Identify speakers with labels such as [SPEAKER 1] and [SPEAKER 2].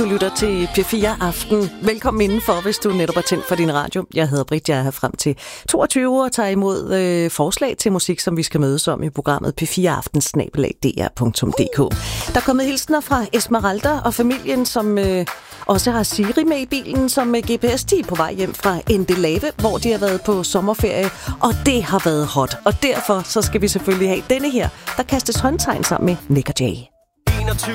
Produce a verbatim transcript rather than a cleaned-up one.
[SPEAKER 1] Du lytter til P fire Aften. Velkommen indenfor, hvis du netop er tændt for din radio. Jeg hedder Britt, jeg er her frem til toogtyve og tager imod øh, forslag til musik, som vi skal mødes om i programmet P fire Aften snabel-a d r punktum d k. Der er kommet hilsner fra Esmeralda og familien, som øh, også har Siri med i bilen, som med G P S-tid på vej hjem fra Endelave, hvor de har været på sommerferie, og det har været hot. Og derfor så skal vi selvfølgelig have denne her, der kastes håndtegn sammen med Nick og Jay.